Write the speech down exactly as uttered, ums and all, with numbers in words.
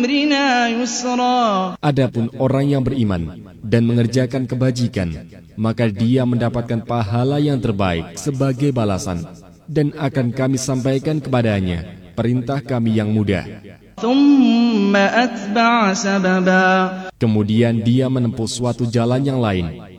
Adapun orang yang beriman dan mengerjakan kebajikan, maka dia mendapatkan pahala yang terbaik sebagai balasan, dan akan kami sampaikan kepadanya perintah kami yang mudah. Kemudian dia menempuh suatu jalan yang lain,